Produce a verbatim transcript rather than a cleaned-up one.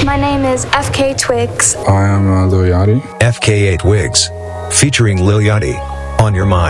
My name is F K Twigs. I am uh, Lil Yachty. F K A Twigs, featuring Lil Yachty, On Your Mind.